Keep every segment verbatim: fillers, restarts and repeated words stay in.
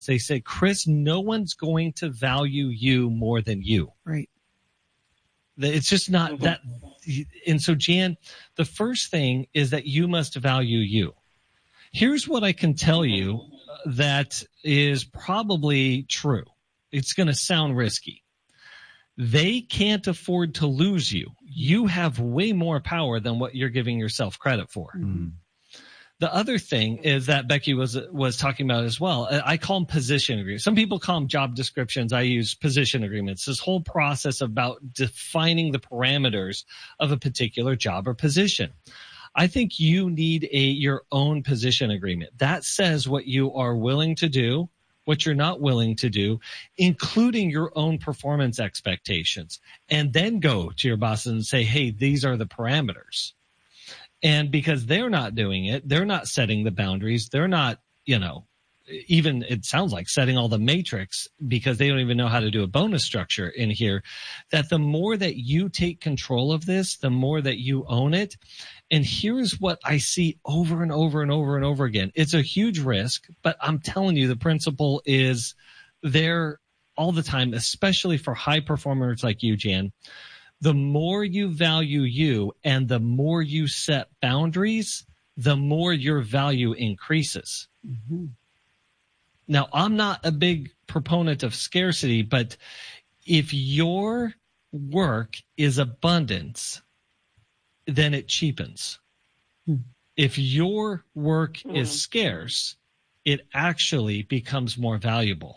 They say, Chris, no one's going to value you more than you. Right. It's just not Mm-hmm. that. And so, Jan, the first thing is that you must value you. Here's what I can tell you that is probably true. It's going to sound risky. They can't afford to lose you. You have way more power than what you're giving yourself credit for. Mm-hmm. The other thing is that Becky was was talking about as well. I call them position agreements. Some people call them job descriptions. I use position agreements. This whole process about defining the parameters of a particular job or position. I think you need a your own position agreement. That says what you are willing to do, what you're not willing to do, including your own performance expectations. And then go to your boss and say, hey, these are the parameters. And because they're not doing it, they're not setting the boundaries. They're not, you know, even it sounds like setting all the matrix because they don't even know how to do a bonus structure in here, that the more that you take control of this, the more that you own it. And here's what I see over and over and over and over again. It's a huge risk, but I'm telling you, the principle is there all the time, especially for high performers like you, Jan. The more you value you and the more you set boundaries, the more your value increases. Mm-hmm. Now, I'm not a big proponent of scarcity, but if your work is abundance, then it cheapens. Mm-hmm. If your work Mm-hmm. is scarce, it actually becomes more valuable.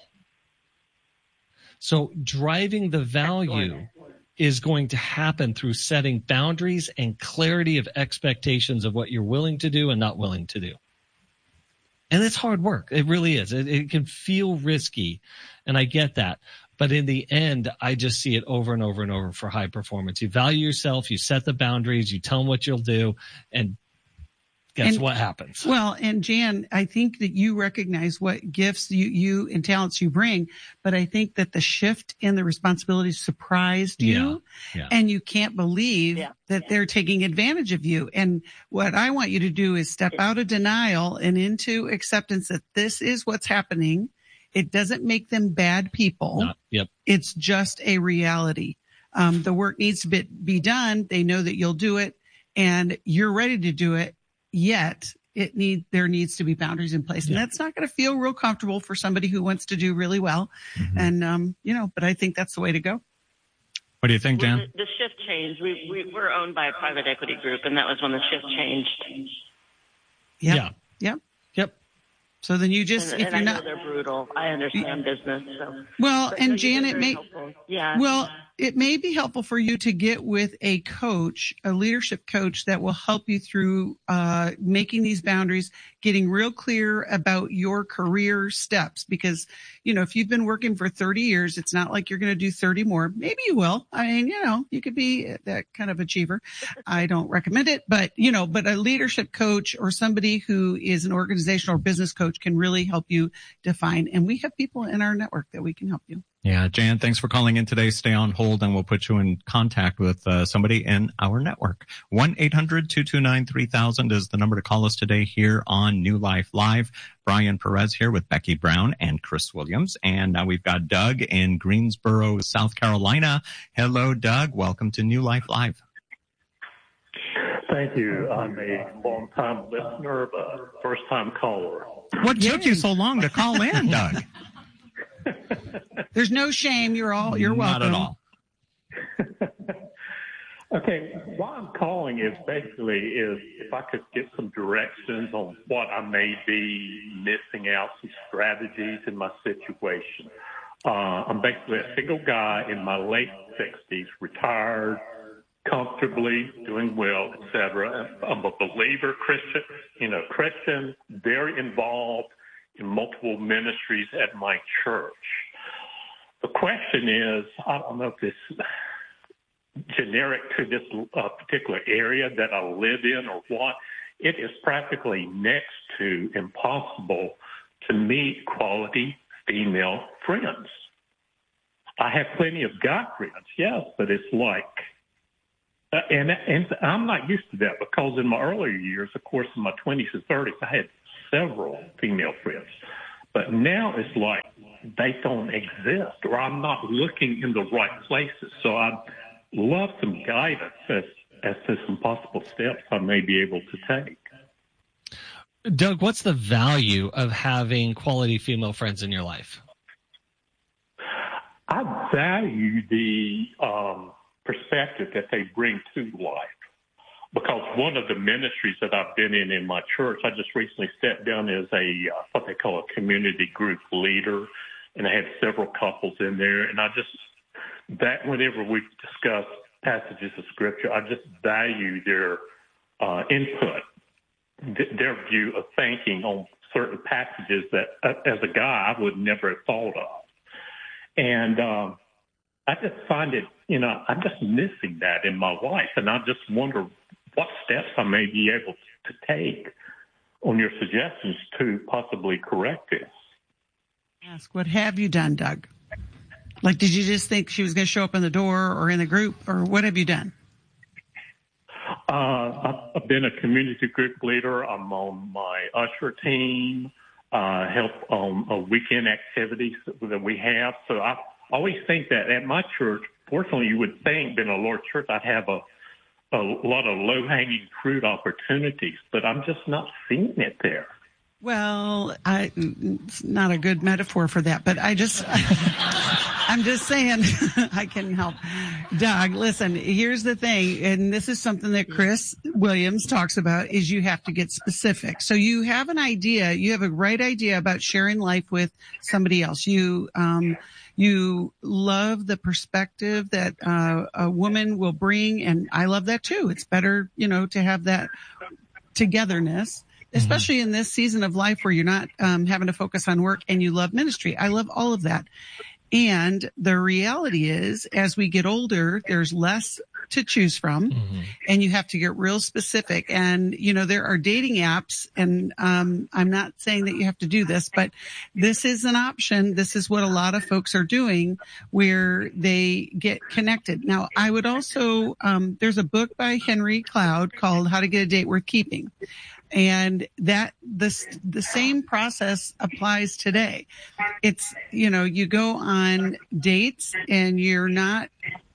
So driving the value is going to happen through setting boundaries and clarity of expectations of what you're willing to do and not willing to do. And it's hard work. It really is. It, it can feel risky, and I get that. But in the end, I just see it over and over and over for high performance. You value yourself, you set the boundaries, you tell them what you'll do, and guess And- what happens? Well, and Jan, I think that you recognize what gifts you, you and talents you bring, but I think that the shift in the responsibilities surprised you, Yeah, yeah. and you can't believe Yeah, that yeah. they're taking advantage of you. And what I want you to do is step out of denial and into acceptance that this is what's happening. It doesn't make them bad people. Not, yep. It's just a reality. Um, the work needs to be, be done. They know that you'll do it, and you're ready to do it. Yet it need there needs to be boundaries in place, and Yeah. that's not going to feel real comfortable for somebody who wants to do really well. Mm-hmm. And um, you know, but I think that's the way to go. What do you think, Well, Jan? the, the shift changed. We, we we're owned by a private equity group, and that was when the shift changed. Yep. Yeah. Yep. Yep. So then you just And, if and you're I know not they're brutal. I understand business. So. well, But and no, you've been Jan, it very may helpful. Yeah. well. It may be helpful for you to get with a coach, a leadership coach that will help you through uh, making these boundaries, getting real clear about your career steps. Because, you know, if you've been working for thirty years, it's not like you're going to do thirty more. Maybe you will. I mean, you know, you could be that kind of achiever. I don't recommend it, but, you know, but a leadership coach or somebody who is an organizational or business coach can really help you define. And we have people in our network that we can help you. Yeah, Jan, thanks for calling in today. Stay on hold and we'll put you in contact with uh, somebody in our network. one eight hundred two two nine three thousand is the number to call us today here on New Life Live. Brian Perez here with Becky Brown and Chris Williams. And now we've got Doug in Greensboro, South Carolina. Hello, Doug. Welcome to New Life Live. Thank you. I'm a long-time listener, but first-time caller. What Yay. took you so long to call in, Doug? There's no shame. You're all, you're welcome. Not at all. Okay, why I'm calling is basically is if I could get some directions on what I may be missing out, some strategies in my situation. Uh, I'm basically a single guy in my late sixties, retired, comfortably, doing well, et cetera. I'm a believer, Christian, you know, Christian, very involved in multiple ministries at my church. The question is, I don't know if this is generic to this uh, particular area that I live in or what. It is practically next to impossible to meet quality female friends. I have plenty of guy friends, yes, but it's like, uh, and, and I'm not used to that because in my earlier years, of course, in my twenties and thirties, I had several female friends. But now it's like they don't exist, or I'm not looking in the right places. So I'd love some guidance as, as to some possible steps I may be able to take. Doug, what's the value of having quality female friends in your life? I value the um, perspective that they bring to life. Because one of the ministries that I've been in in my church, I just recently stepped down as a uh, what they call a community group leader, and I had several couples in there. And I just, that whenever we discuss passages of Scripture, I just value their uh, input, th- their view of thinking on certain passages that, uh, as a guy, I would never have thought of. And um, I just find it, you know, I'm just missing that in my life, and I just wonder what steps I may be able to take on your suggestions to possibly correct this. Ask, what have you done, Doug? Like, did you just think she was going to show up in the door or in the group, or what have you done? Uh, I've been a community group leader. I'm on my usher team, uh, help on uh, weekend activities that we have. So I always think that at my church, fortunately, you would think, being a Lord church, I'd have a a lot of low-hanging fruit opportunities, but I'm just not seeing it there. Well, I, it's not a good metaphor for that, but I just, I'm just saying I can help. Doug, listen, here's the thing, and this is something that Chris Williams talks about, is you have to get specific. So you have an idea, you have a right idea about sharing life with somebody else. You, um, You love the perspective that uh, a woman will bring, and I love that too. It's better, you know, to have that togetherness, especially mm-hmm. in this season of life where you're not um, having to focus on work and you love ministry. I love all of that. And the reality is, as we get older, there's less to choose from, mm-hmm. and you have to get real specific. And, you know, there are dating apps, and um, I'm not saying that you have to do this, but this is an option. This is what a lot of folks are doing, where they get connected. Now, I would also, um, there's a book by Henry Cloud called How to Get a Date Worth Keeping. And that this the same process applies today. It's, you know, you go on dates and you're not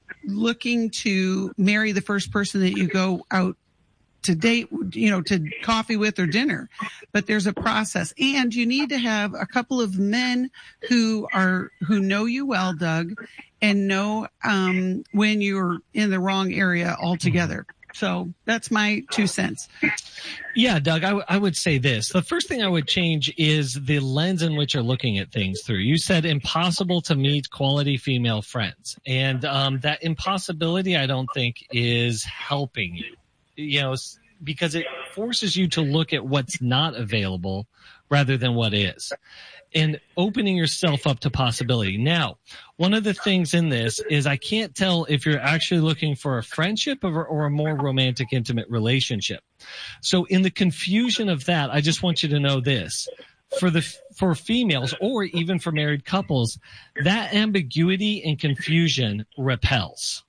looking to marry the first person that you go out to date, you know, to coffee with or dinner, but there's a process, and you need to have a couple of men who are, who know you well, Doug, and know, um, when you're in the wrong area altogether. So that's my two cents. Yeah, Doug, I, w- I would say this. The first thing I would change is the lens in which you're looking at things through. You said impossible to meet quality female friends. And um, that impossibility, I don't think, is helping you, you know, because it forces you to look at what's not available rather than what is, and opening yourself up to possibility. Now, one of the things in this is I can't tell if you're actually looking for a friendship or, or a more romantic, intimate relationship. So in the confusion of that, I just want you to know this. For the, for females or even for married couples, that ambiguity and confusion repels.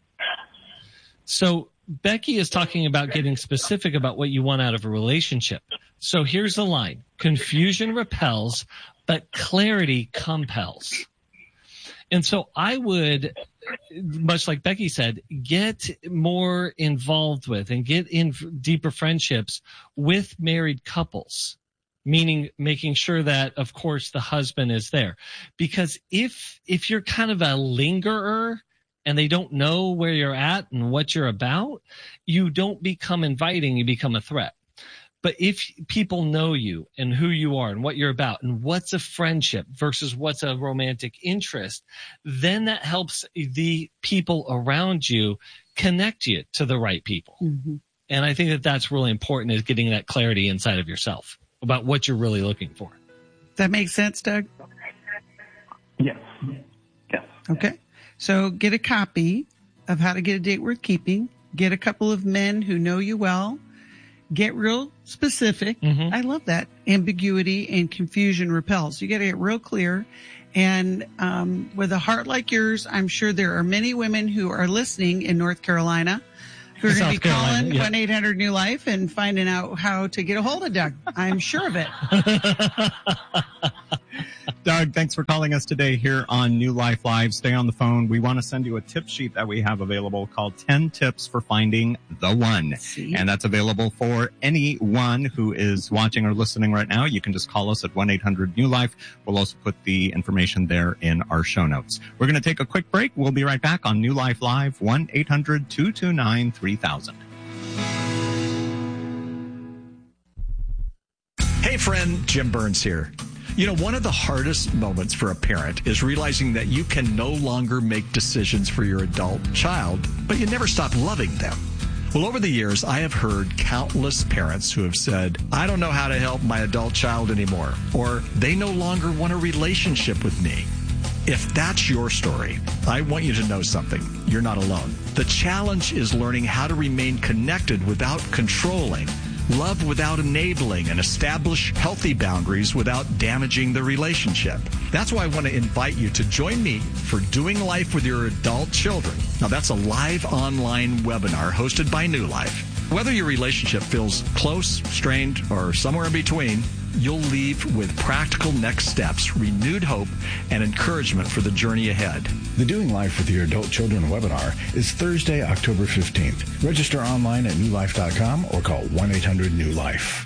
So Becky is talking about getting specific about what you want out of a relationship. So here's the line. Confusion repels, but clarity compels. And so I would, much like Becky said, get more involved with and get in deeper friendships with married couples, meaning making sure that, of course, the husband is there. Because if, if you're kind of a lingerer and they don't know where you're at and what you're about, you don't become inviting, you become a threat. But if people know you and who you are and what you're about and what's a friendship versus what's a romantic interest, then that helps the people around you connect you to the right people. Mm-hmm. And I think that that's really important, is getting that clarity inside of yourself about what you're really looking for. That makes sense, Doug? Yes. Yes. Okay. So get a copy of How to Get a Date Worth Keeping. Get a couple of men who know you well. Get real specific. Mm-hmm. I love that. Ambiguity and confusion repels. You got to get real clear. And um, with a heart like yours, I'm sure there are many women who are listening in North Carolina, We're going to be Carolina, calling yeah. one eight hundred new life and finding out how to get a hold of Doug. I'm sure of it. Doug, thanks for calling us today here on New Life Live. Stay on the phone. We want to send you a tip sheet that we have available called ten Tips for Finding the One. See? And that's available for anyone who is watching or listening right now. You can just call us at one eight hundred new life. We'll also put the information there in our show notes. We're going to take a quick break. We'll be right back on New Life Live, one eight hundred two two nine three thousand. Hey friend, Jim Burns here. You know, one of the hardest moments for a parent is realizing that you can no longer make decisions for your adult child, but you never stop loving them. Well, over the years, I have heard countless parents who have said, I don't know how to help my adult child anymore, or they no longer want a relationship with me. If that's your story, I want you to know something. You're not alone. The challenge is learning how to remain connected without controlling, love without enabling, and establish healthy boundaries without damaging the relationship. That's why I want to invite you to join me for Doing Life with Your Adult Children. Now, that's a live online webinar hosted by New Life. Whether your relationship feels close, strained, or somewhere in between, you'll leave with practical next steps, renewed hope, and encouragement for the journey ahead. The Doing Life with Your Adult Children webinar is Thursday, October fifteenth. Register online at new life dot com or call one eight hundred new life.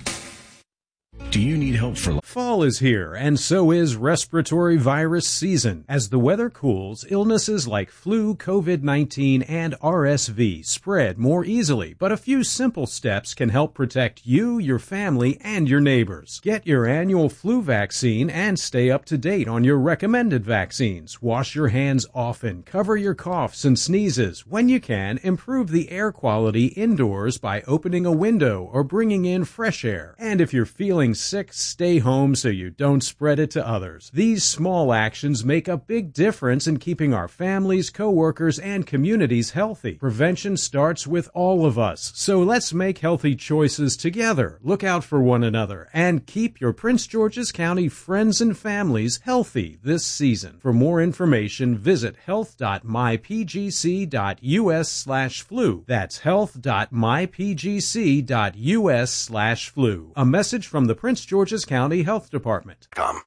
Do you need help for... Fall is here, and so is respiratory virus season. As the weather cools, illnesses like flu, COVID nineteen, and R S V spread more easily, but a few simple steps can help protect you, your family, and your neighbors. Get your annual flu vaccine and stay up to date on your recommended vaccines. Wash your hands often, cover your coughs and sneezes. When you can, improve the air quality indoors by opening a window or bringing in fresh air. And if you're feeling sick, stay home so you don't spread it to others. These small actions make a big difference in keeping our families, coworkers, and communities healthy. Prevention starts with all of us, so let's make healthy choices together. Look out for one another and keep your Prince George's County friends and families healthy this season. For more information, visit health dot my p g c dot u s slash flu. That's health dot my p g c dot u s slash flu. A message from the Prince George's County Health Department. Come.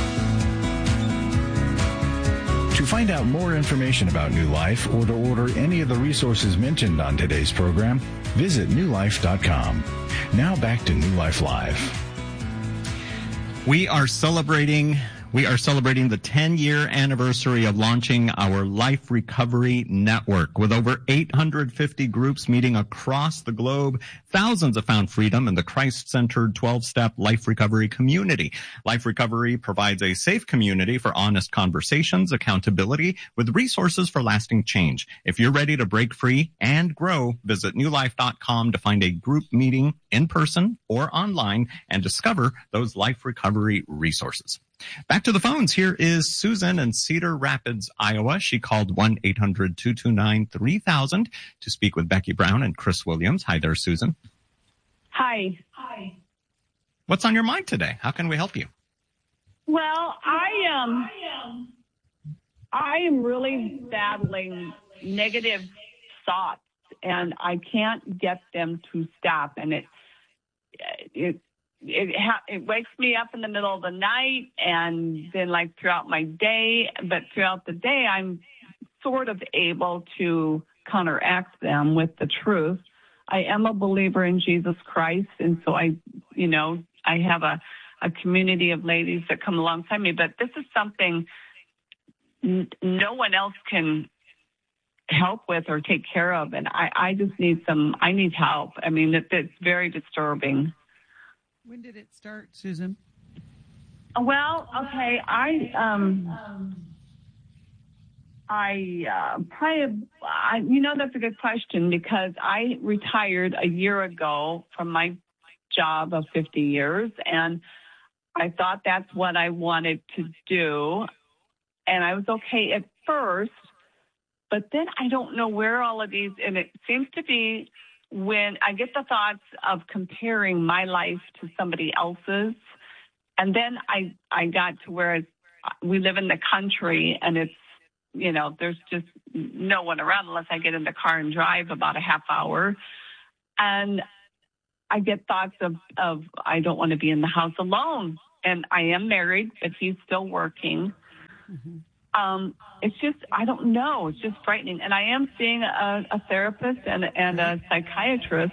To find out more information about New Life or to order any of the resources mentioned on today's program, visit new life dot com. Now back to New Life Live. We are celebrating We are celebrating the ten-year anniversary of launching our Life Recovery Network. With over eight hundred fifty groups meeting across the globe, thousands have found freedom in the Christ-centered twelve-step Life Recovery community. Life Recovery provides a safe community for honest conversations, accountability, with resources for lasting change. If you're ready to break free and grow, visit new life dot com to find a group meeting in person or online and discover those Life Recovery resources. Back to the phones. Here is Susan in Cedar Rapids, Iowa. She called one eight hundred two two nine three thousand to speak with Becky Brown and Chris Williams. Hi there, Susan. Hi. Hi. What's on your mind today? How can we help you? Well, I um, I am really battling negative thoughts, and I can't get them to stop. And it it it ha- it wakes me up in the middle of the night, and then like throughout my day. But throughout the day, I'm sort of able to counteract them with the truth. I am a believer in Jesus Christ, and so I, you know, I have a, a community of ladies that come alongside me. But this is something n- no one else can help with or take care of, and I, I just need some. I need help. I mean, it, it's very disturbing. When did it start, Susan? Well, okay, I um, I uh, probably, I, you know, that's a good question because I retired a year ago from my job of fifty years, and I thought that's what I wanted to do, and I was okay at first, but then I don't know where all of these, and it seems to be when I get the thoughts of comparing my life to somebody else's, and then I, I got to where we live in the country, and it's you know, there's just no one around unless I get in the car and drive about a half hour. And I get thoughts of, of I don't want to be in the house alone. And I am married, but he's still working. Mm-hmm. Um, it's just, I don't know. It's just frightening. And I am seeing a, a therapist and, and a psychiatrist.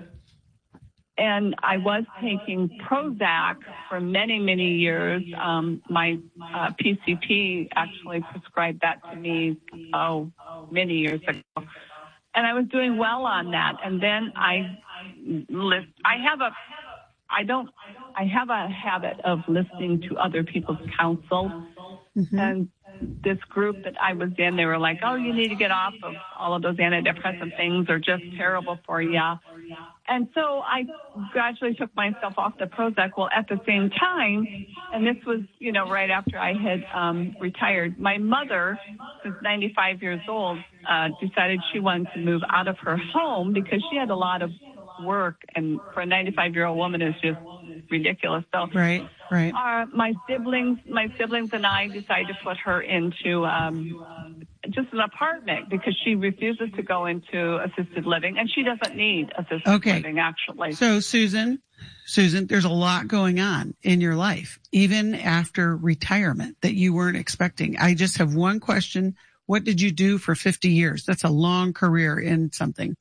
And I was taking Prozac for many, many years. Um, my uh, P C P actually prescribed that to me, oh, many years ago. And I was doing well on that. And then I list, I have a, I don't, I have a habit of listening to other people's counsel. Mm-hmm. And this group that I was in, they were like, oh, you need to get off of all of those antidepressant things. They're just terrible for you. And so I gradually took myself off the Prozac. Well, at the same time, and this was, you know, right after I had um, retired, my mother, who's ninety-five years old, uh, decided she wanted to move out of her home because she had a lot of work. And for a ninety-five-year-old woman, is just ridiculous. So right, right. Uh, my siblings, my siblings and I decided to put her into um, just an apartment because she refuses to go into assisted living, and she doesn't need assisted okay. living, actually. So, Susan, Susan, there's a lot going on in your life, even after retirement, that you weren't expecting. I just have one question. What did you do for fifty years? That's a long career in something.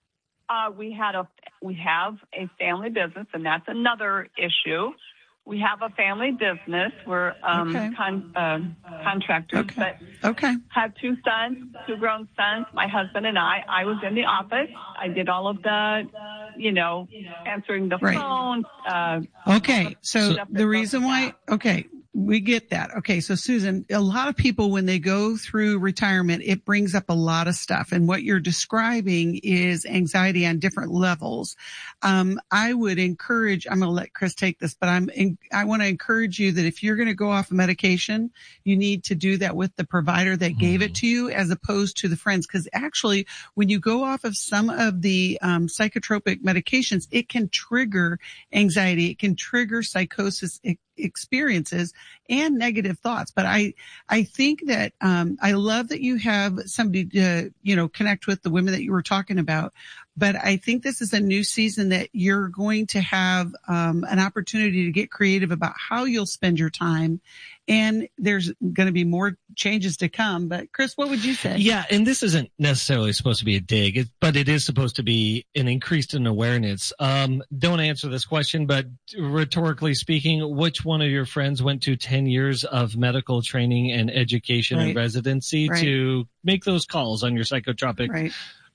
Uh, we had a, we have a family business, and that's another issue. We have a family business. We're um, okay. con, uh, contractors, okay. but okay. have two sons, two grown sons, my husband and I. I was in the office. I did all of the, you know, answering the right. phone. Uh, okay, so the reason why, okay, we get that. Okay, so Susan, a lot of people, when they go through retirement, it brings up a lot of stuff. And what you're describing is anxiety on different levels. Um, I would encourage, I'm going to let Chris take this, but I'm, in, I want to encourage you that if you're going to go off a medication, you need to do that with the provider that mm-hmm. gave it to you as opposed to the friends. Because actually, when you go off of some of the um, psychotropic medications, it can trigger anxiety. It can trigger psychosis experiences and negative thoughts. But I, I think that, um, I love that you have somebody to, you know, connect with, the women that you were talking about. But I think this is a new season that you're going to have, um, an opportunity to get creative about how you'll spend your time. And there's going to be more changes to come. But Chris, what would you say? Yeah. And this isn't necessarily supposed to be a dig, it, but it is supposed to be an increase in awareness. Um, don't answer this question, but rhetorically speaking, which one of your friends went to ten years of medical training and education right. and residency right. to make those calls on your psychotropic right.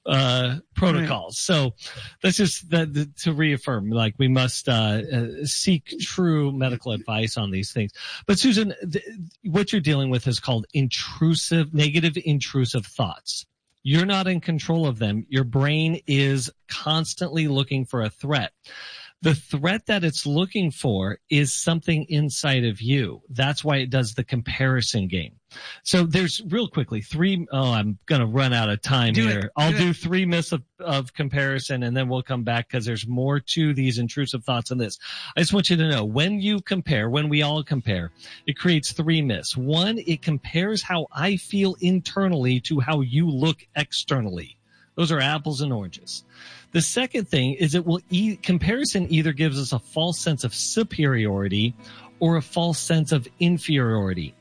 uh protocols? Right. So that's just that, that to reaffirm, like, we must uh, uh seek true medical advice on these things. But Susan, th- what you're dealing with is called intrusive, negative intrusive thoughts. You're not in control of them. Your brain is constantly looking for a threat. The threat that it's looking for is something inside of you. That's why it does the comparison game. So there's, real quickly, three, oh, I'm going to run out of time do here. It. I'll do, do it. three myths of, of comparison, and then we'll come back because there's more to these intrusive thoughts than this. I just want you to know, when you compare, when we all compare, it creates three myths. One, it compares how I feel internally to how you look externally. Those are apples and oranges. The second thing is it will e- comparison either gives us a false sense of superiority or a false sense of inferiority.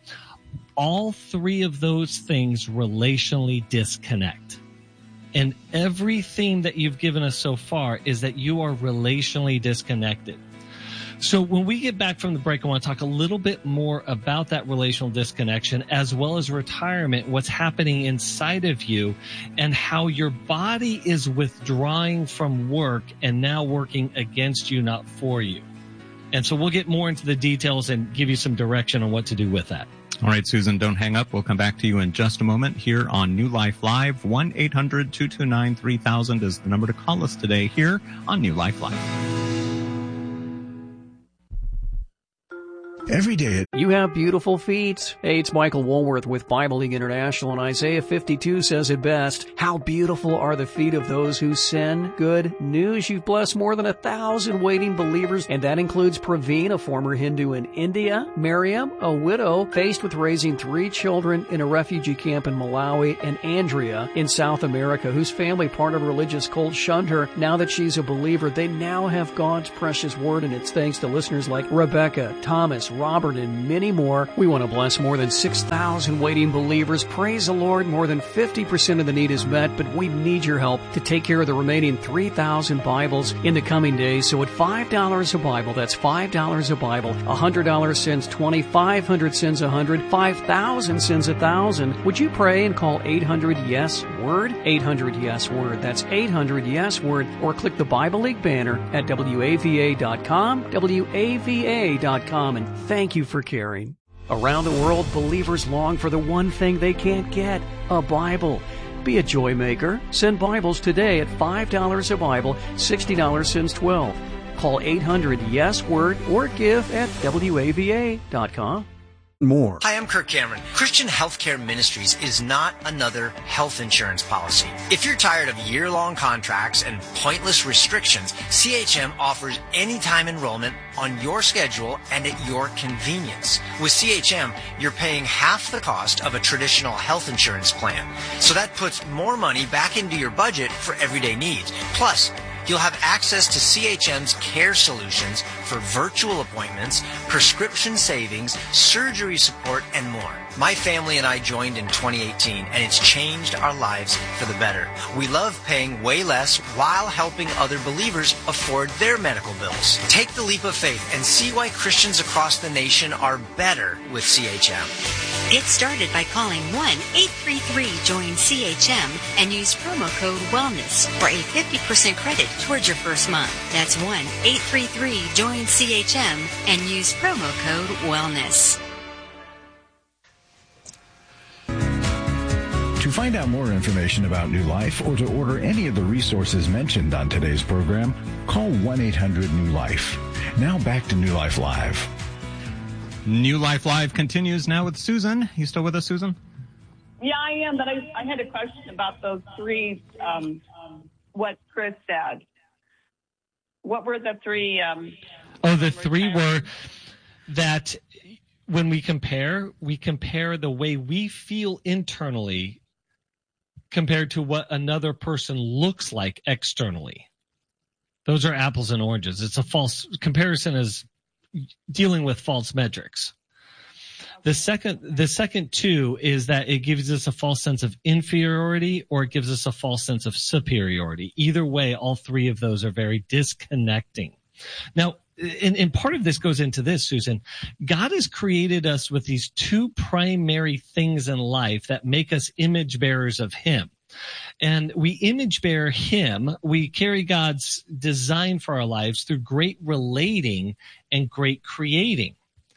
All three of those things relationally disconnect. And everything that you've given us so far is that you are relationally disconnected. So when we get back from the break, I want to talk a little bit more about that relational disconnection, as well as retirement, what's happening inside of you, and how your body is withdrawing from work and now working against you, not for you. And so we'll get more into the details and give you some direction on what to do with that. All right, Susan, don't hang up. We'll come back to you in just a moment here on New Life Live. one eight hundred two two nine three thousand is the number to call us today here on New Life Live. Every day. You have beautiful feet. Hey, it's Michael Woolworth with Bible League International, and Isaiah fifty-two says it best. How beautiful are the feet of those who send good news. You've blessed more than a thousand waiting believers, and that includes Praveen, a former Hindu in India, Miriam, a widow faced with raising three children in a refugee camp in Malawi, and Andrea in South America, whose family, part of a religious cult, shunned her. Now that she's a believer, they now have God's precious word, and it's thanks to listeners like Rebecca, Thomas, Robert, and many more. We want to bless more than six thousand waiting believers. Praise the Lord, more than fifty percent of the need is met, but we need your help to take care of the remaining three thousand Bibles in the coming days. So at five dollars a Bible, that's five dollars a Bible, one hundred dollars sends twenty, five hundred sends one hundred, five thousand sends one thousand. Would you pray and call eight hundred yes word? eight hundred yes word. That's eight hundred yes word. Or click the Bible League banner at W A V A dot com, W A V A dot com, and thank you for caring. Around the world, believers long for the one thing they can't get, a Bible. Be a joy maker. Send Bibles today at five dollars a Bible, sixty dollars sends twelve. Call eight hundred yes word or give at W A V A dot com. More. Hi, I'm Kirk Cameron. Christian Healthcare Ministries is not another health insurance policy. If you're tired of year-long contracts and pointless restrictions, C H M offers anytime enrollment on your schedule and at your convenience. With C H M, you're paying half the cost of a traditional health insurance plan. So that puts more money back into your budget for everyday needs. Plus, you'll have access to C H M's care solutions for virtual appointments, prescription savings, surgery support, and more. My family and I joined in twenty eighteen, and it's changed our lives for the better. We love paying way less while helping other believers afford their medical bills. Take the leap of faith and see why Christians across the nation are better with C H M. Get started by calling one eight three three join C H M and use promo code WELLNESS for a fifty percent credit towards your first month. That's one eight three three join C H M and use promo code WELLNESS. To find out more information about New Life or to order any of the resources mentioned on today's program, call one eight hundred new life. Now back to New Life Live. New Life Live continues now with Susan. You still with us, Susan? Yeah, I am, but I, I had a question about those three, um, what Chris said. What were the three? Um, oh, the three were that when we compare, we compare the way we feel internally compared to what another person looks like externally. Those are apples and oranges. It's a false comparison is dealing with false metrics. The second, the second two is that it gives us a false sense of inferiority or it gives us a false sense of superiority. Either way, all three of those are very disconnecting. Now, and, and part of this goes into this, Susan. God has created us with these two primary things in life that make us image bearers of Him. And we image bear Him. We carry God's design for our lives through great relating and great creating.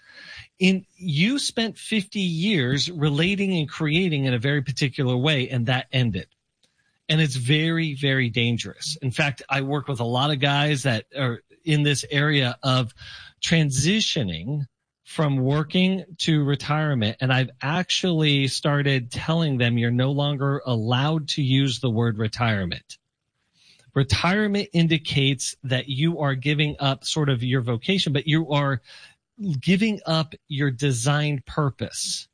In you spent fifty years relating and creating in a very particular way, and that ended. And it's very, very dangerous. In fact, I work with a lot of guys that are in this area of transitioning from working to retirement. And I've actually started telling them you're no longer allowed to use the word retirement. Retirement indicates that you are giving up sort of your vocation, but you are giving up your designed purpose.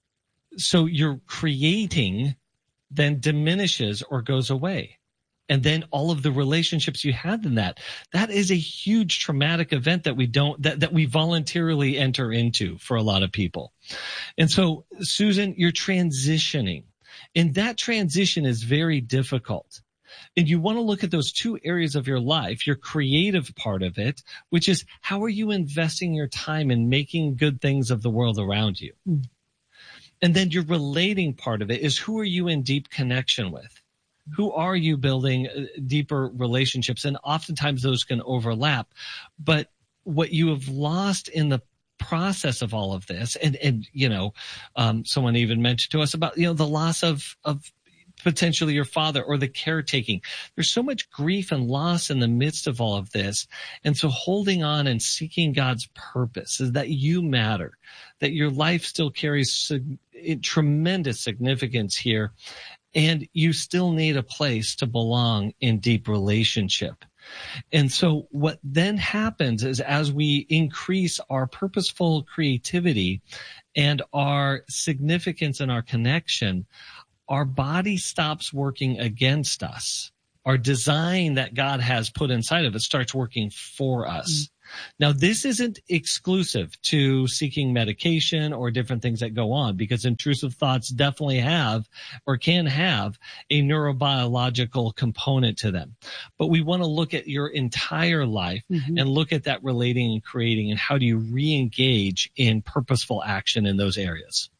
So your creating then diminishes or goes away. And then all of the relationships you had in that, that is a huge traumatic event that we don't, that, that we voluntarily enter into for a lot of people. And so, Susan, you're transitioning, and that transition is very difficult. And you want to look at those two areas of your life, your creative part of it, which is how are you investing your time in making good things of the world around you? Mm. And then your relating part of it is who are you in deep connection with? Who are you building deeper relationships? And oftentimes those can overlap. But what you have lost in the process of all of this, and, and you know, um, someone even mentioned to us about, you know, the loss of, of potentially your father, or the caretaking. There's so much grief and loss in the midst of all of this. And so holding on and seeking God's purpose is that you matter, that your life still carries sig- tremendous significance here, and you still need a place to belong in deep relationship. And so what then happens is, as we increase our purposeful creativity and our significance and our connection, our body stops working against us. Our design that God has put inside of it starts working for us. Mm-hmm. Now, this isn't exclusive to seeking medication or different things that go on, because intrusive thoughts definitely have or can have a neurobiological component to them. But we want to look at your entire life mm-hmm. and look at that relating and creating, and how do you re-engage in purposeful action in those areas.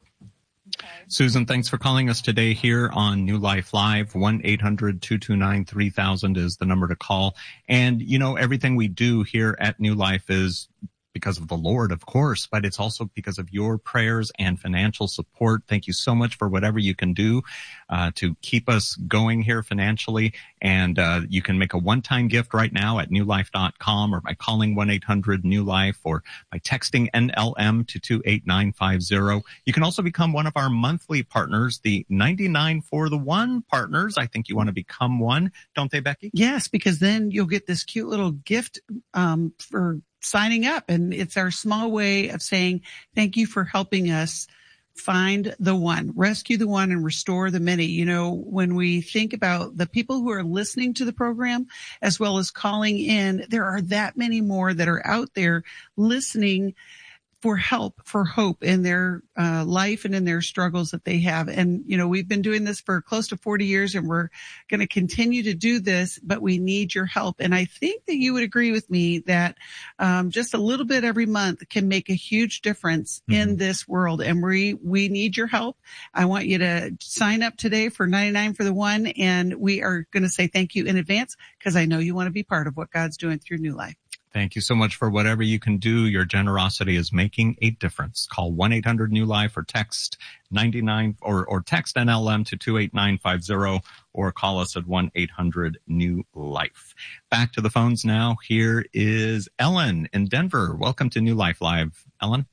Susan, thanks for calling us today here on New Life Live. one eight hundred two two nine three thousand is the number to call. And, you know, everything we do here at New Life is because of the Lord, of course, but it's also because of your prayers and financial support. Thank you so much for whatever you can do uh, to keep us going here financially. And uh, you can make a one-time gift right now at new life dot com, or by calling one eight hundred new life, or by texting N L M to two eight nine five zero. You can also become one of our monthly partners, the ninety-nine for the one partners. I think you want to become one, don't they, Becky? Yes, because then you'll get this cute little gift um, for signing up. And it's our small way of saying thank you for helping us find the one, rescue the one, and restore the many. You know, when we think about the people who are listening to the program as well as calling in, there are that many more that are out there listening for help, for hope in their uh, life and in their struggles that they have. And, you know, we've been doing this for close to forty years, and we're going to continue to do this, but we need your help. And I think that you would agree with me that um, just a little bit every month can make a huge difference mm-hmm. in this world. And we, we need your help. I want you to sign up today for ninety-nine for the one. And we are going to say thank you in advance, because I know you want to be part of what God's doing through New Life. Thank you so much for whatever you can do. Your generosity is making a difference. Call one eight hundred new life, or text ninety-nine or, or text N L M to two eight nine five zero, or call us at one eight hundred new life. Back to the phones now. Here is Ellen in Denver. Welcome to New Life Live. Ellen?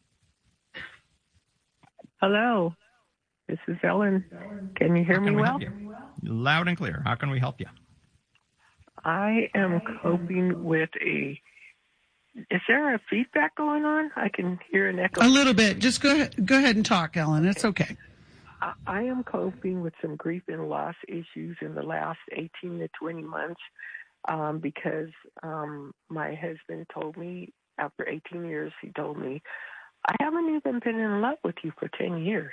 Hello. This is Ellen. Can you hear me well? Loud and clear. How can we help you? I am coping with a, is there a feedback going on? I can hear an echo. A little bit. Just go ahead, go ahead and talk, Ellen. It's okay. I, I am coping with some grief and loss issues in the last eighteen to twenty months um, because um, my husband told me, after eighteen years, he told me, I haven't even been in love with you for ten years.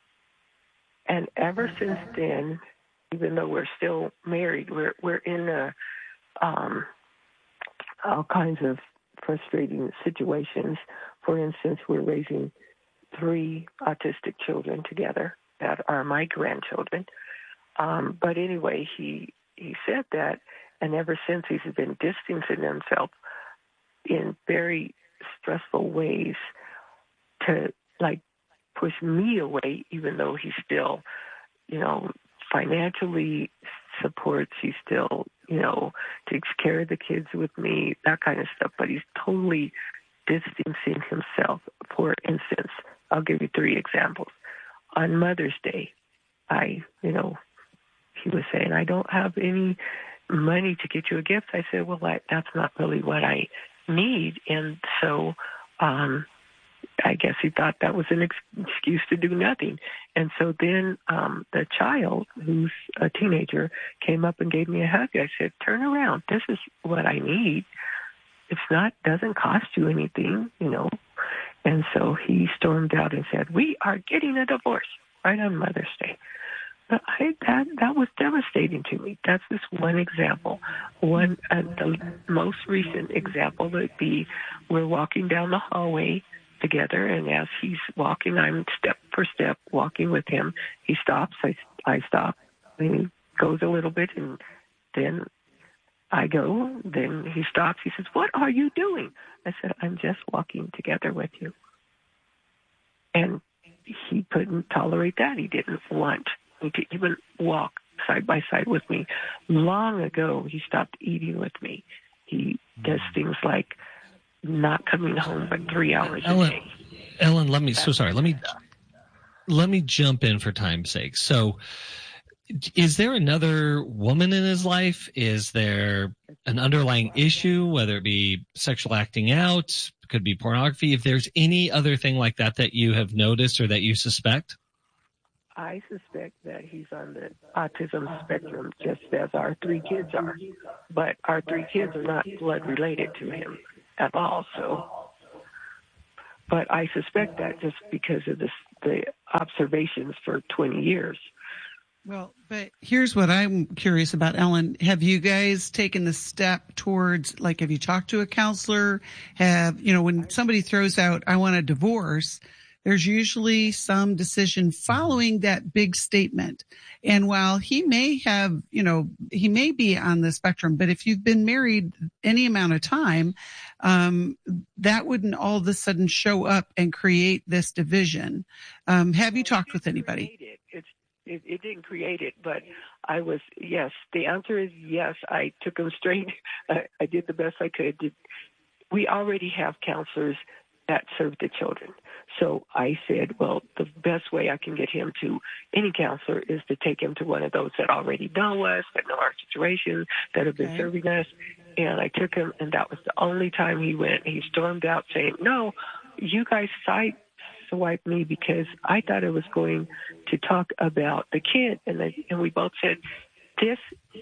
And ever since then, even though we're still married, we're we're in a, um, all kinds of frustrating situations. For instance, we're raising three autistic children together that are my grandchildren. Um, but anyway, he he said that, and ever since he's been distancing himself in very stressful ways to, like, push me away, even though he still, you know, financially supports, he still, you know, takes care of the kids with me, that kind of stuff. But he's totally distancing himself. For instance, I'll give you three examples. On Mother's Day, I, you know, he was saying, I don't have any money to get you a gift. I said, well, I, that's not really what I need. And so, um, I guess he thought that was an ex- excuse to do nothing. And so then um, the child, who's a teenager, came up and gave me a hug. I said, turn around. This is what I need. It's not, doesn't cost you anything, you know. And so he stormed out and said, we are getting a divorce right on Mother's Day. But I, that, that was devastating to me. That's just one example. One, uh, the most recent example would be we're walking down the hallway together, and as he's walking, I'm step for step walking with him. He stops, I, I stop, and he goes a little bit, and then I go, then he stops. He says, what are you doing? I said, I'm just walking together with you. And he couldn't tolerate that. He didn't want me to even walk side by side with me. Long ago, he stopped eating with me. He does things like not coming home but three hours Ellen, a day. Ellen, let me, so sorry, let me, let me jump in for time's sake. So is there another woman in his life? Is there an underlying issue, whether it be sexual acting out, could be pornography? If there's any other thing like that that you have noticed or that you suspect? I suspect that he's on the autism spectrum, just as our three kids are. But our three kids are not blood related to him at all. So, but I suspect that just because of this, the observations for twenty years. Well, but here's what I'm curious about, Ellen. Have you guys taken the step towards, like, have you talked to a counselor? Have, you know, when somebody throws out, I want a divorce, there's usually some decision following that big statement. And while he may have, you know, he may be on the spectrum, but if you've been married any amount of time, um, that wouldn't all of a sudden show up and create this division. Um, have you talked with anybody? It's It, it didn't create it, but I was, yes. The answer is yes. I took him straight. I, I did the best I could. We already have counselors that serve the children. So I said, well, the best way I can get him to any counselor is to take him to one of those that already know us, that know our situation, that have been okay. serving us. And I took him, and that was the only time he went. He stormed out saying, no, you guys side swipe me because I thought I was going to talk about the kid. And, they, and we both said, this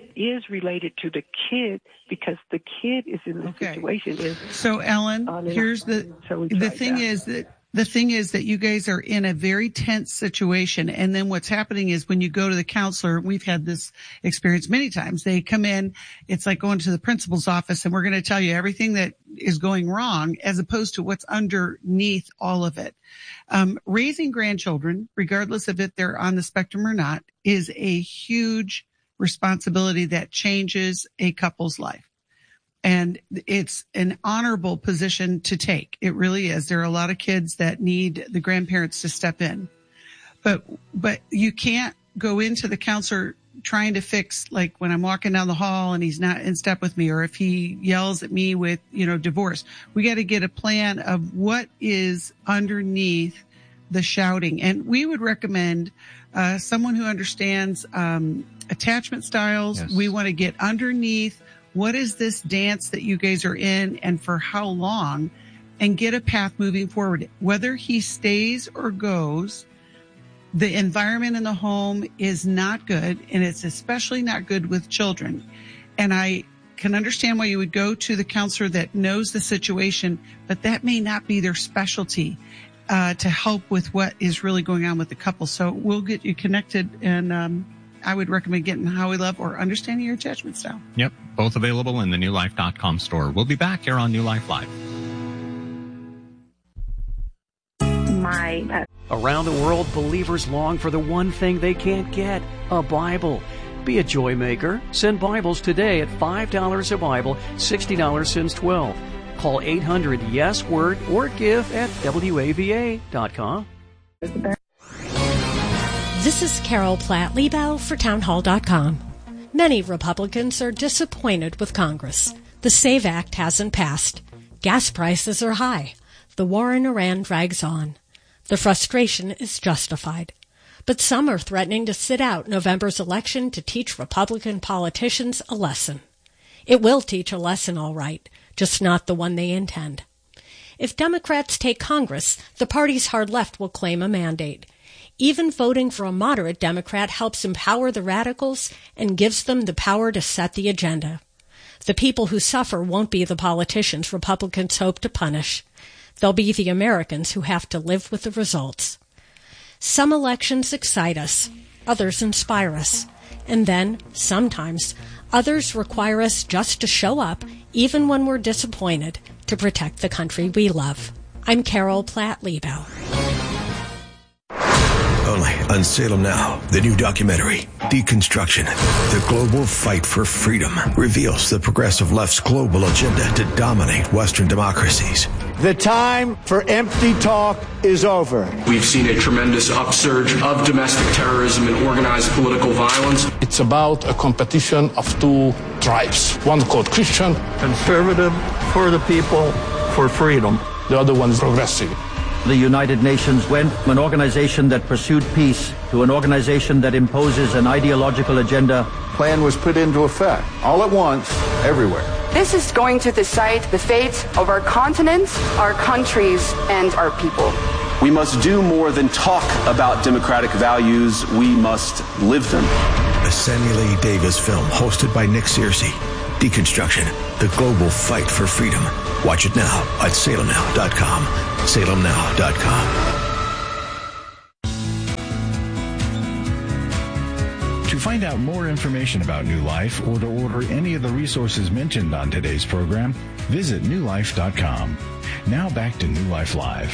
is related to the kid because the kid is in the okay. situation. Is so, Ellen, here's the, so the thing that. is that The thing is that you guys are in a very tense situation. And then what's happening is when you go to the counselor, we've had this experience many times. They come in, it's like going to the principal's office and we're going to tell you everything that is going wrong as opposed to what's underneath all of it. Um, raising grandchildren, regardless of if they're on the spectrum or not, is a huge responsibility that changes a couple's life. And it's an honorable position to take. It really is. There are a lot of kids that need the grandparents to step in. But, but you can't go into the counselor trying to fix, like when I'm walking down the hall and he's not in step with me, or if he yells at me with, you know, divorce. We got to get a plan of what is underneath the shouting. And we would recommend uh, someone who understands um, attachment styles. Yes. We want to get underneath what is this dance that you guys are in and for how long, and get a path moving forward. Whether he stays or goes, the environment in the home is not good, and it's especially not good with children. And I can understand why you would go to the counselor that knows the situation, but that may not be their specialty uh, to help with what is really going on with the couple. So we'll get you connected, and um, I would recommend getting How We Love or Understanding Your Attachment Style. Yep, both available in the new life dot com store. We'll be back here on New Life Live. My pet. Around the world, believers long for the one thing they can't get, a Bible. Be a joy maker. Send Bibles today at five dollars a Bible, sixty dollars since twelve. Call eight hundred yes word or give at W A V A dot com. This is Carol Platt-Liebau for townhall dot com. Many Republicans are disappointed with Congress. The SAVE Act hasn't passed. Gas prices are high. The war in Iran drags on. The frustration is justified. But some are threatening to sit out November's election to teach Republican politicians a lesson. It will teach a lesson, all right, just not the one they intend. If Democrats take Congress, the party's hard left will claim a mandate. Even voting for a moderate Democrat helps empower the radicals and gives them the power to set the agenda. The people who suffer won't be the politicians Republicans hope to punish. They'll be the Americans who have to live with the results. Some elections excite us, others inspire us, and then, sometimes, others require us just to show up, even when we're disappointed, to protect the country we love. I'm Carol Platt-Liebau. Only on Salem Now, the new documentary, Deconstruction, the global fight for freedom, reveals the progressive left's global agenda to dominate Western democracies. The time for empty talk is over. We've seen a tremendous upsurge of domestic terrorism and organized political violence. It's about a competition of two tribes. One called Christian. Conservative, for the people, for freedom. The other one is progressive. The United Nations went from an organization that pursued peace to an organization that imposes an ideological agenda. Plan was put into effect all at once, everywhere. This is going to decide the fate of our continent, our countries, and our people. We must do more than talk about democratic values. We must live them. A Samuel A. Davis film hosted by Nick Searcy. Deconstruction, the global fight for freedom. Watch it now at salem now dot com. salem now dot com. To find out more information about New Life or to order any of the resources mentioned on today's program, visit new life dot com. Now back to New Life Live.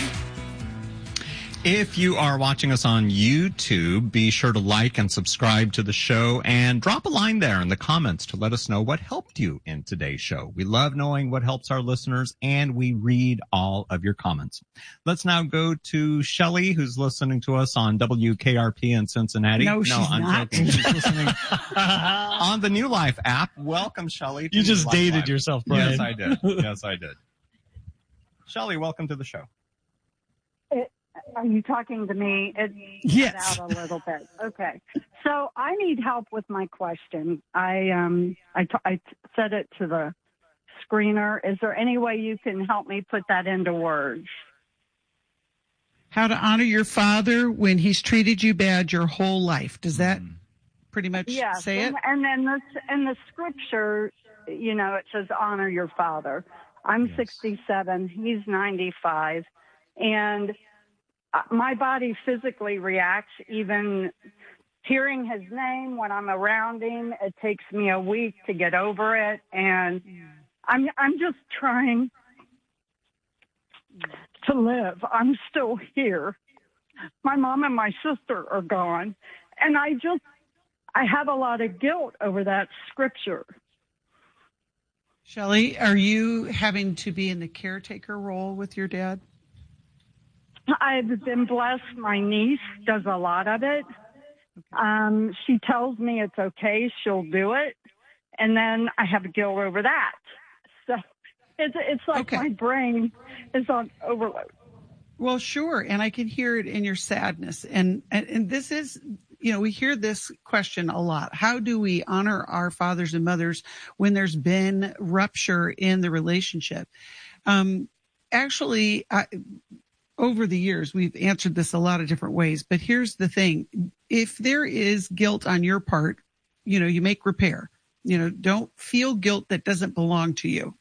If you are watching us on YouTube, be sure to like and subscribe to the show and drop a line there in the comments to let us know what helped you in today's show. We love knowing what helps our listeners, and we read all of your comments. Let's now go to Shelley, who's listening to us on W K R P in Cincinnati. No, she's no I'm not. joking. She's listening on the New Life app. Welcome, Shelley. You just dated Live. yourself, Brian. Yes, I did. Yes, I did. Shelley, welcome to the show. It, Are you talking to me? It Yes. cut out a little bit. Okay. So I need help with my question. I um I, t- I t- said it to the screener. Is there any way you can help me put that into words? How to honor your father when he's treated you bad your whole life. Does that pretty much Yes. say it? and, and then this in the scripture, you know, it says honor your father. I'm Yes. sixty-seven. He's ninety-five, and my body physically reacts, even hearing his name when I'm around him. It takes me a week to get over it, and I'm I'm just trying to live. I'm still here. My mom and my sister are gone, and I just I have a lot of guilt over that scripture. Shelley, are you having to be in the caretaker role with your dad? I've been blessed. My niece does a lot of it. Um, she tells me it's okay. She'll do it. And then I have guilt over that. So it's, it's like Okay. my brain is on overload. Well, sure. And I can hear it in your sadness. And, and, and this is, you know, we hear this question a lot. How do we honor our fathers and mothers when there's been rupture in the relationship? Um, actually, I, over the years, we've answered this a lot of different ways, but here's the thing. If there is guilt on your part, you know, you make repair, you know, don't feel guilt that doesn't belong to you.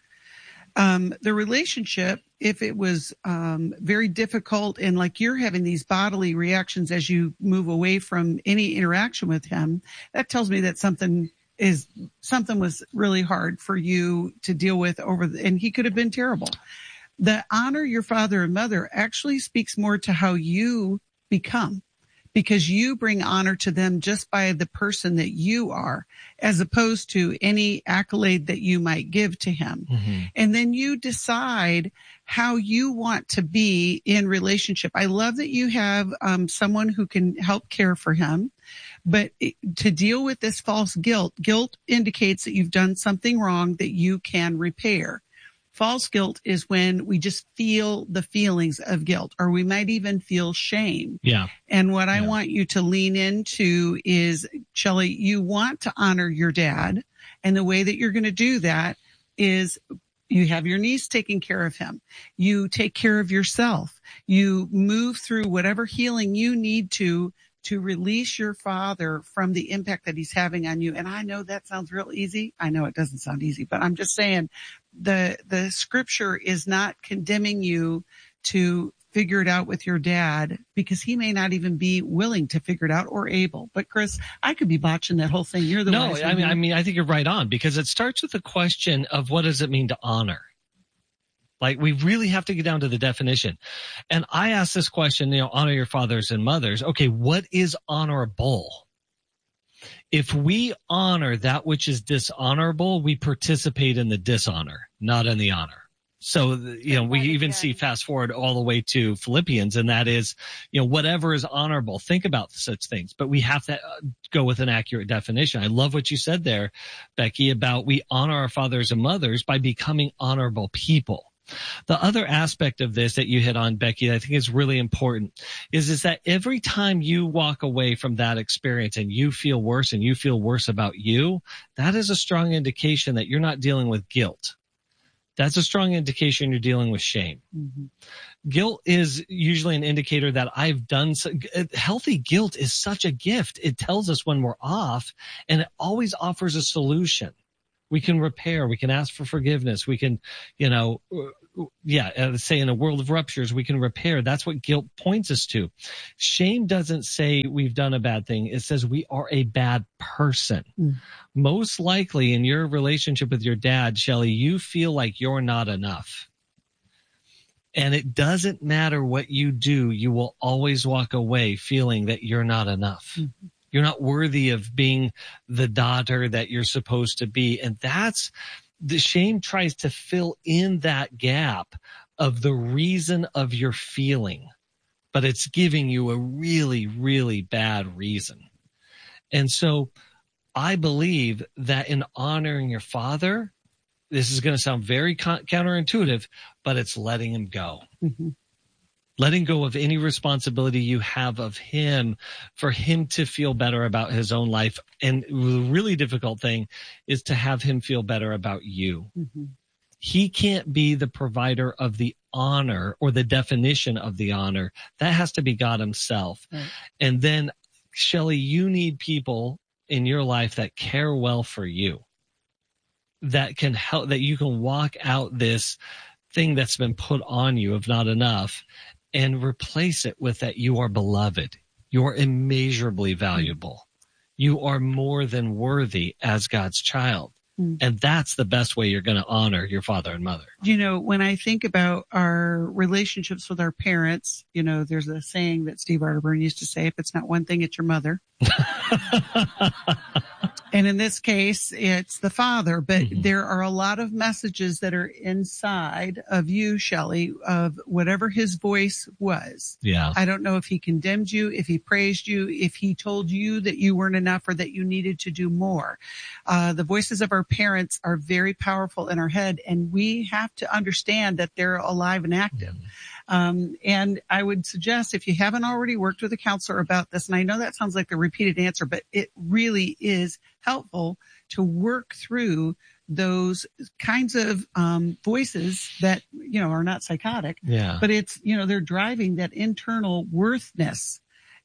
Um, the relationship, if it was, um, very difficult and like you're having these bodily reactions as you move away from any interaction with him, that tells me that something is, something was really hard for you to deal with over the, and he could have been terrible. The honor your father and mother actually speaks more to how you become, because you bring honor to them just by the person that you are, as opposed to any accolade that you might give to him. Mm-hmm. And then you decide how you want to be in relationship. I love that you have um, someone who can help care for him, but it, to deal with this false guilt, guilt indicates that you've done something wrong that you can repair. False guilt is when we just feel the feelings of guilt, or we might even feel shame. Yeah. And what I Yeah. want you to lean into is, Shelley, you want to honor your dad. And the way that you're going to do that is you have your niece taking care of him. You take care of yourself. You move through whatever healing you need to to release your father from the impact that he's having on you. And I know that sounds real easy. I know it doesn't sound easy, but I'm just saying the, the scripture is not condemning you to figure it out with your dad, because he may not even be willing to figure it out or able. But Chris, I could be botching that whole thing. You're the No, wise I one mean, here. I mean, I think you're right on, because it starts with the question of what does it mean to honor? Like, we really have to get down to the definition. And I asked this question, you know, honor your fathers and mothers. Okay, what is honorable? If we honor that which is dishonorable, we participate in the dishonor, not in the honor. So, you know, we even see fast forward all the way to Philippians, and that is, you know, whatever is honorable, think about such things. But we have to go with an accurate definition. I love what you said there, Becky, about we honor our fathers and mothers by becoming honorable people. The other aspect of this that you hit on, Becky, I think is really important is, is that every time you walk away from that experience and you feel worse and you feel worse about you, that is a strong indication that you're not dealing with guilt. That's a strong indication you're dealing with shame. Mm-hmm. Guilt is usually an indicator that I've done so, healthy guilt is such a gift. It tells us when we're off, and it always offers a solution. We can repair. We can ask for forgiveness. We can, you know, yeah, say in a world of ruptures, we can repair. That's what guilt points us to. Shame doesn't say we've done a bad thing. It says we are a bad person. Mm. Most likely in your relationship with your dad, Shelley, you feel like you're not enough. And it doesn't matter what you do. You will always walk away feeling that you're not enough. Mm-hmm. You're not worthy of being the daughter that you're supposed to be. And that's the shame tries to fill in that gap of the reason of your feeling, but it's giving you a really, really bad reason. And so I believe that in honoring your father, this is going to sound very con- counterintuitive, but it's letting him go. Mm-hmm. Letting go of any responsibility you have of him for him to feel better about his own life. And the really difficult thing is to have him feel better about you. Mm-hmm. He can't be the provider of the honor or the definition of the honor. That has to be God himself. Right. And then, Shelley, you need people in your life that care well for you, that can help, that you can walk out this thing that's been put on you of not enough, and replace it with that you are beloved. You are immeasurably valuable. You are more than worthy as God's child. Mm. And that's the best way you're going to honor your father and mother. You know, when I think about our relationships with our parents, you know, there's a saying that Steve Arterburn used to say, if it's not one thing, it's your mother. And in this case, it's the father, but mm-hmm. there are a lot of messages that are inside of you, Shelley, of whatever his voice was. Yeah. I don't know if he condemned you, if he praised you, if he told you that you weren't enough or that you needed to do more. Uh, the voices of our parents are very powerful in our head, and we have to understand that they're alive and active. Mm-hmm. Um, and I would suggest, if you haven't already worked with a counselor about this, and I know that sounds like the repeated answer, but it really is helpful to work through those kinds of um, voices that, you know, are not psychotic, yeah. but it's, you know, they're driving that internal worthness.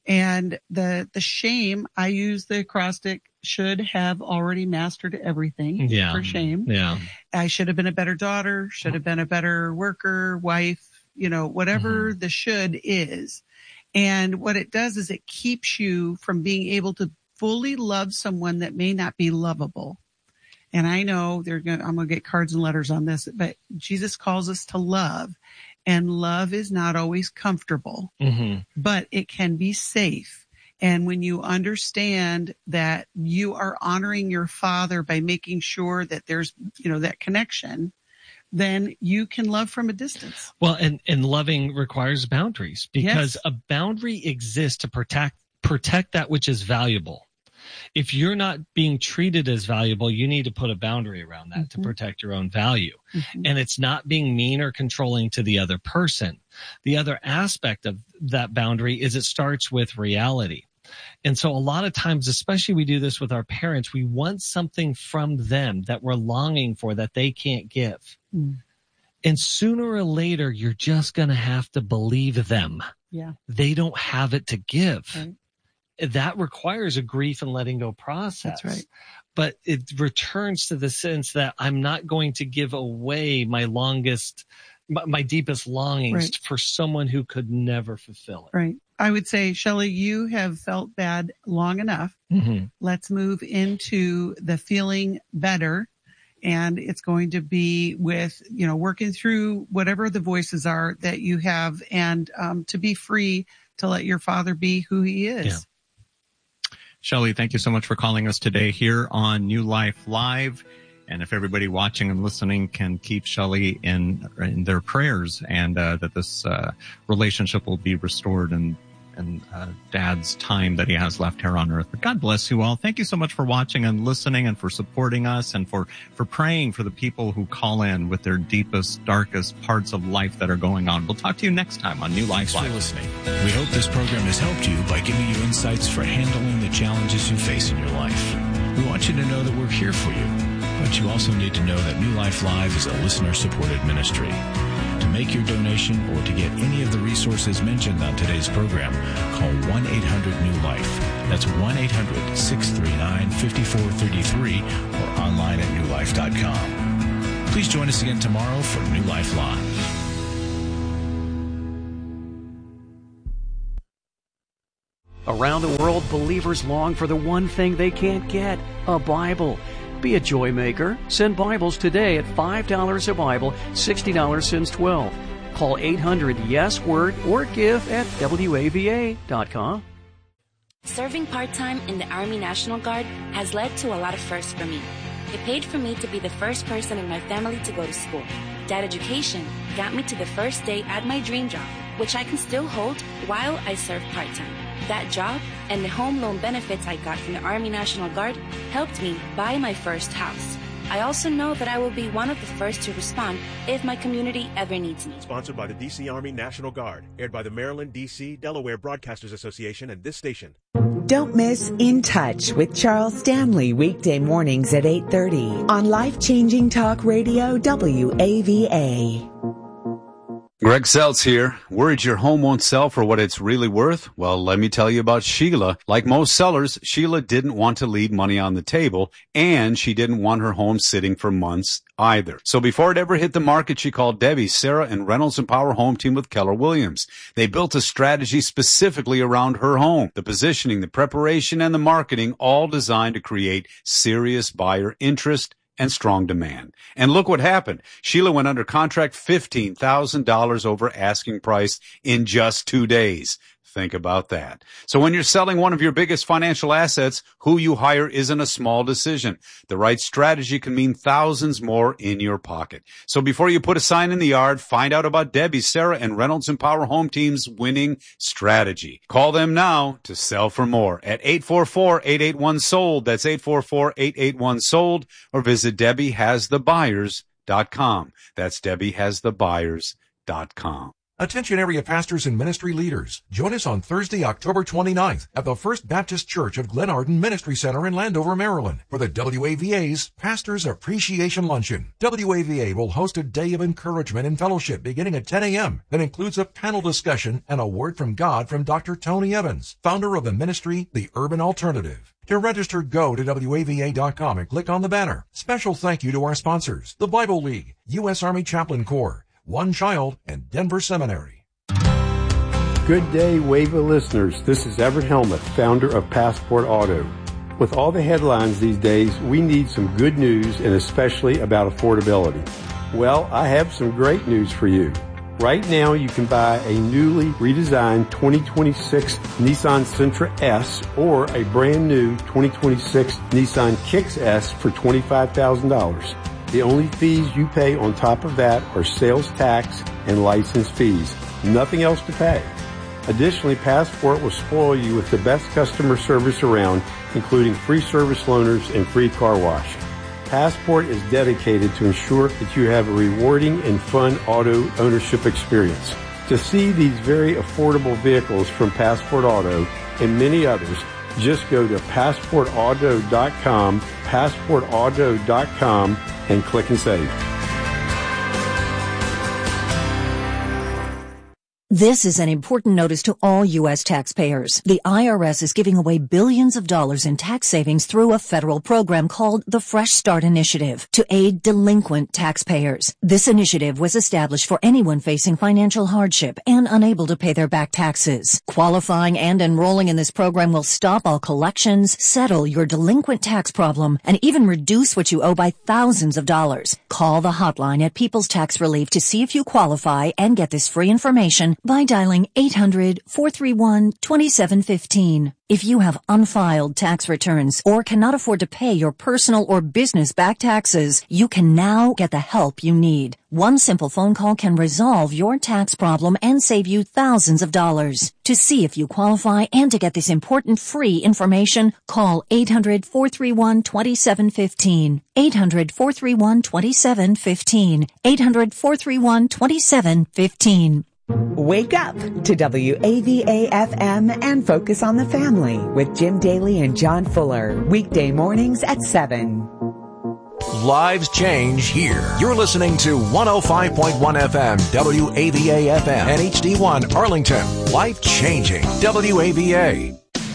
And the, the shame, I use the acrostic, should have already mastered everything yeah. for shame. Yeah. I should have been a better daughter, should have been a better worker, wife, you know, whatever mm-hmm. the should is. And what it does is it keeps you from being able to fully love someone that may not be lovable. And I know they're going I'm going to get cards and letters on this, but Jesus calls us to love, and love is not always comfortable, mm-hmm. but it can be safe. And when you understand that you are honoring your father by making sure that there's, you know, that connection, then you can love from a distance. Well, and, and loving requires boundaries, because yes. a boundary exists to protect, protect that which is valuable. If you're not being treated as valuable, you need to put a boundary around that mm-hmm. to protect your own value. Mm-hmm. And it's not being mean or controlling to the other person. The other aspect of that boundary is it starts with reality. And so a lot of times, especially we do this with our parents, we want something from them that we're longing for that they can't give. Mm. And sooner or later, you're just going to have to believe them. Yeah. They don't have it to give. Right. That requires a grief and letting go process. That's right. But it returns to the sense that I'm not going to give away my longest, my, my deepest longings right. for someone who could never fulfill it. Right. I would say, Shelley, you have felt bad long enough. Mm-hmm. Let's move into the feeling better. And it's going to be with, you know, working through whatever the voices are that you have, and um, to be free to let your father be who he is. Yeah. Shelley, thank you so much for calling us today here on New Life Live. And if everybody watching and listening can keep Shelley in, in their prayers, and uh, that this uh, relationship will be restored and and uh, Dad's time that he has left here on earth. But God bless you all. Thank you so much for watching and listening, and for supporting us, and for, for praying for the people who call in with their deepest, darkest parts of life that are going on. We'll talk to you next time on New Life Live. Thanks for listening. We hope this program has helped you by giving you insights for handling the challenges you face in your life. We want you to know that we're here for you, but you also need to know that New Life Live is a listener-supported ministry. To make your donation or to get any of the resources mentioned on today's program, call one eight hundred new life. That's one eight hundred, six three nine, five four three three or online at new life dot com. Please join us again tomorrow for New Life Live. Around the world, believers long for the one thing they can't get, a Bible. Be a joy maker. Send Bibles today at five dollars a Bible, sixty dollars since twelve. Call eight hundred yes word or give at W A V A dot com. Serving part-time in the Army National Guard has led to a lot of firsts for me. It paid for me to be the first person in my family to go to school. That education got me to the first day at my dream job, which I can still hold while I serve part-time. That job and the home loan benefits I got from the Army National Guard helped me buy my first house. I also know that I will be one of the first to respond if my community ever needs me. Sponsored by the D C Army National Guard. Aired by the Maryland, D C, Delaware Broadcasters Association and this station. Don't miss In Touch with Charles Stanley weekday mornings at eight thirty on Life-Changing Talk Radio W A V A. Greg Seltz here. Worried your home won't sell for what it's really worth? Well, let me tell you about Sheila. Like most sellers, Sheila didn't want to leave money on the table, and she didn't want her home sitting for months either. So before it ever hit the market, she called Debbie, Sarah, and Reynolds and Power Home Team with Keller Williams. They built a strategy specifically around her home. The positioning, the preparation, and the marketing, all designed to create serious buyer interest and strong demand. And look what happened. Sheila went under contract fifteen thousand dollars over asking price in just two days. Think about that. So when you're selling one of your biggest financial assets, who you hire isn't a small decision. The right strategy can mean thousands more in your pocket. So before you put a sign in the yard, find out about Debbie, Sarah, and Reynolds and Power Home Team's winning strategy. Call them now to sell for more at eight four four, eight eight one, sold. That's eight four four, eight eight one, sold. Or visit Debbie Has The Buyers dot com. That's Debbie Has The Buyers dot com. Attention area pastors and ministry leaders. Join us on Thursday, October twenty-ninth at the First Baptist Church of Glen Arden Ministry Center in Landover, Maryland for the W A V A's Pastors Appreciation Luncheon. W A V A will host a day of encouragement and fellowship beginning at ten a.m. that includes a panel discussion and a word from God from Doctor Tony Evans, founder of the ministry, The Urban Alternative. To register, go to W A V A dot com and click on the banner. Special thank you to our sponsors, the Bible League, U S Army Chaplain Corps, One Child, and Denver Seminary. Good day, Wava listeners. This is Everett Helmuth, founder of Passport Auto. With all the headlines these days, we need some good news, and especially about affordability. Well, I have some great news for you. Right now, you can buy a newly redesigned twenty twenty-six Nissan Sentra S or a brand new twenty twenty-six Nissan Kicks S for twenty-five thousand dollars. The only fees you pay on top of that are sales tax and license fees. Nothing else to pay. Additionally, Passport will spoil you with the best customer service around, including free service loaners and free car wash. Passport is dedicated to ensure that you have a rewarding and fun auto ownership experience. To see these very affordable vehicles from Passport Auto and many others, just go to passport auto dot com, passport auto dot com, and click and save. This is an important notice to all U S taxpayers. The I R S is giving away billions of dollars in tax savings through a federal program called the Fresh Start Initiative to aid delinquent taxpayers. This initiative was established for anyone facing financial hardship and unable to pay their back taxes. Qualifying and enrolling in this program will stop all collections, settle your delinquent tax problem, and even reduce what you owe by thousands of dollars. Call the hotline at People's Tax Relief to see if you qualify and get this free information by dialing eight hundred, four three one, two seven one five. If you have unfiled tax returns or cannot afford to pay your personal or business back taxes, you can now get the help you need. One simple phone call can resolve your tax problem and save you thousands of dollars. To see if you qualify and to get this important free information, call eight hundred, four three one, two seven one five. eight hundred, four three one, two seven one five. eight hundred, four three one, two seven one five. Wake up to W A V A F M and Focus on the Family with Jim Daly and John Fuller. Weekday mornings at seven. Lives change here. You're listening to one oh five point one F M, W A V A F M, and H D one Arlington. Life changing. W A V A.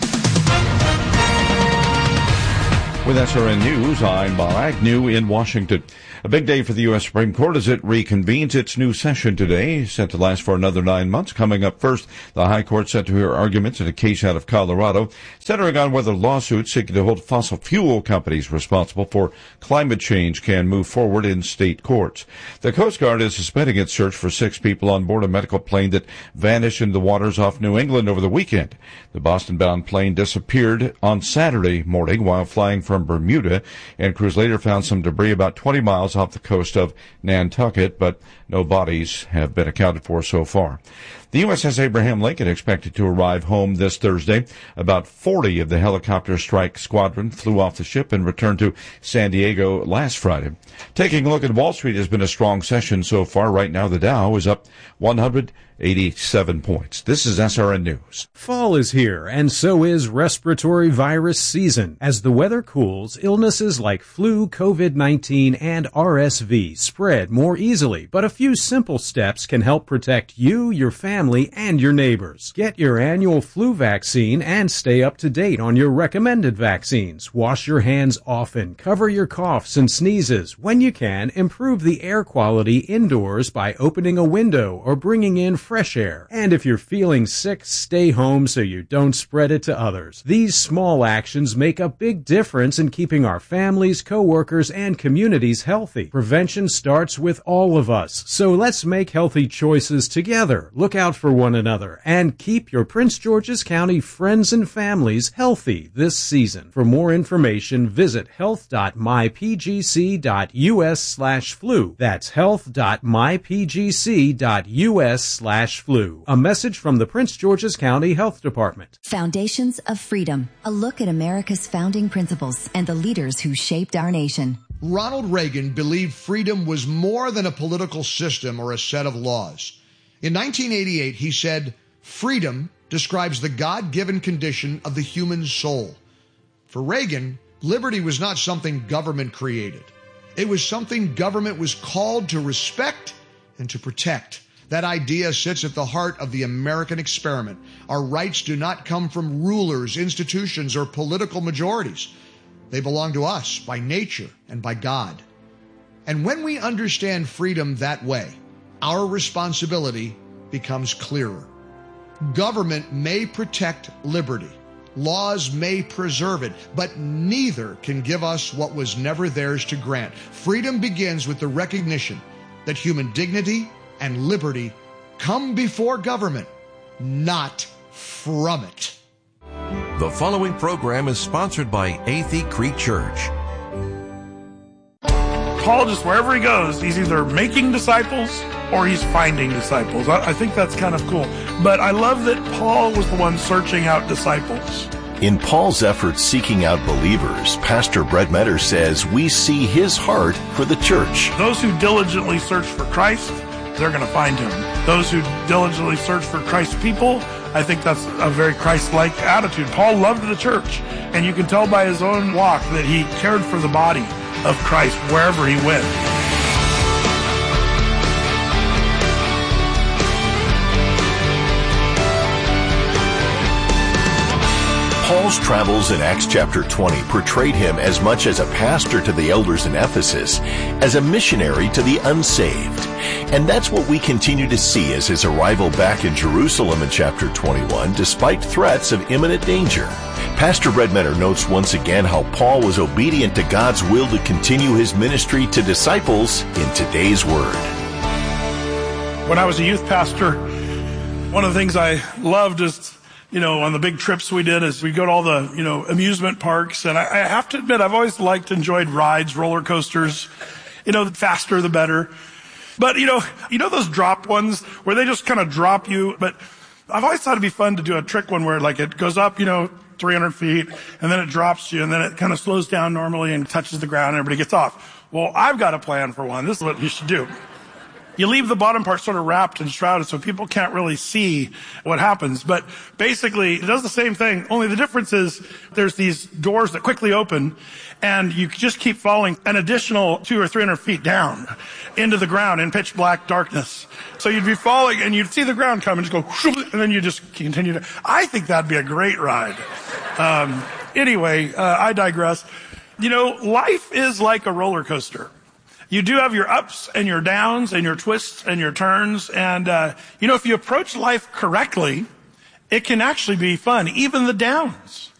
With S R N News, I'm Bob Agnew in Washington. A big day for the U S Supreme Court as it reconvenes its new session today, set to last for another nine months. Coming up first, the High Court set to hear arguments in a case out of Colorado, centering on whether lawsuits seeking to hold fossil fuel companies responsible for climate change can move forward in state courts. The Coast Guard is suspending its search for six people on board a medical plane that vanished in the waters off New England over the weekend. The Boston-bound plane disappeared on Saturday morning while flying from Bermuda, and crews later found some debris about twenty miles off the coast of Nantucket, but no bodies have been accounted for so far. The U S S Abraham Lincoln expected to arrive home this Thursday. About forty of the helicopter strike squadron flew off the ship and returned to San Diego last Friday. Taking a look at Wall Street, has been a strong session so far. Right now, the Dow is up one hundred eighty-seven points. This is S R N News. Fall is here, and so is respiratory virus season. As the weather cools, illnesses like flu, COVID nineteen, and R S V spread more easily, but a few simple steps can help protect you, your family, and your neighbors. Get your annual flu vaccine and stay up to date on your recommended vaccines. Wash your hands often, cover your coughs and sneezes. When you can, improve the air quality indoors by opening a window or bringing in fresh air. And if you're feeling sick, stay home so you don't spread it to others. These small actions make a big difference in keeping our families, coworkers, and communities healthy. Prevention starts with all of us, so let's make healthy choices together. Look out for one another and keep your Prince George's County friends and families healthy this season. For more information, visit health dot my p g c dot u s slash flu. That's health dot my p g c dot u s slash flu. A message from the Prince George's County Health Department. Foundations of Freedom. A look at America's founding principles and the leaders who shaped our nation. Ronald Reagan believed freedom was more than a political system or a set of laws. In nineteen eighty-eight, he said, "Freedom describes the God-given condition of the human soul." For Reagan, liberty was not something government created. It was something government was called to respect and to protect. That idea sits at the heart of the American experiment. Our rights do not come from rulers, institutions, or political majorities. They belong to us by nature and by God. And when we understand freedom that way, our responsibility becomes clearer. Government may protect liberty. Laws may preserve it, but neither can give us what was never theirs to grant. Freedom begins with the recognition that human dignity and liberty come before government, not from it. The following program is sponsored by Athey Creek Church. Paul, just wherever he goes, he's either making disciples or he's finding disciples. I, I think that's kind of cool. But I love that Paul was the one searching out disciples. In Paul's efforts seeking out believers, Pastor Brett Metter says we see his heart for the church. Those who diligently search for Christ, they're going to find him. Those who diligently search for Christ's people, I think that's a very Christ-like attitude. Paul loved the church, and you can tell by his own walk that he cared for the body of Christ wherever he went. Paul's travels in Acts chapter twenty portrayed him as much as a pastor to the elders in Ephesus, as a missionary to the unsaved. And that's what we continue to see as his arrival back in Jerusalem in chapter twenty-one, despite threats of imminent danger. Pastor Brett Metter notes once again how Paul was obedient to God's will to continue his ministry to disciples in today's Word. When I was a youth pastor, One of the things I loved is, you know, on the big trips we did is we go to all the, you know, amusement parks. And I, I have to admit, I've always liked, enjoyed rides, roller coasters. You know, the faster, the better. But, you know, you know those drop ones where they just kind of drop you? But I've always thought it'd be fun to do a trick one where, like, it goes up, you know, three hundred feet, and then it drops you, and then it kind of slows down normally and touches the ground, and everybody gets off. Well, I've got a plan for one. This is what you should do. You leave the bottom part sort of wrapped and shrouded so people can't really see what happens. But basically, it does the same thing, only the difference is there's these doors that quickly open, and you just keep falling an additional two or three hundred feet down into the ground in pitch black darkness. So you'd be falling, and you'd see the ground come and just go, and then you just continue to. I think that'd be a great ride. Um, anyway, uh, I digress. You know, life is like a roller coaster. You do have your ups and your downs and your twists and your turns. And, uh, you know, if you approach life correctly, it can actually be fun, even the downs.